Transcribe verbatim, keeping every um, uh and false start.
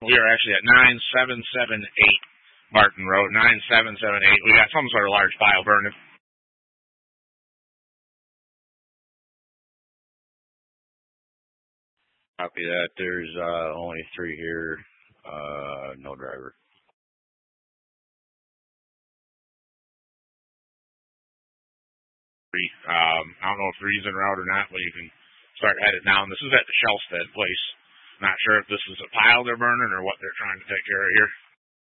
We are actually at nine seven seven eight Martin Road, nine seven seven eight. We got some sort of large pile burning. Copy that. There's uh, only three here. Uh, no driver. Um, I don't know if Reed's en route or not, but you can start headed down. This is at the Shellstead place. Not sure if this is a pile they're burning or what they're trying to take care of here.